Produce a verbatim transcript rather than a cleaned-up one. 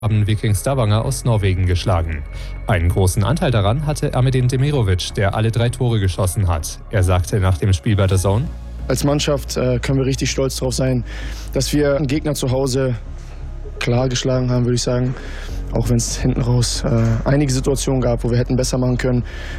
haben Viking Stavanger aus Norwegen geschlagen. Einen großen Anteil daran hatte Ermedin Demirovic, der alle drei Tore geschossen hat. Er sagte nach dem Spiel bei The Zone: Als Mannschaft äh, können wir richtig stolz darauf sein, dass wir einen Gegner zu Hause klar geschlagen haben, würde ich sagen. Auch wenn es hinten raus äh, einige Situationen gab, wo wir hätten besser machen können.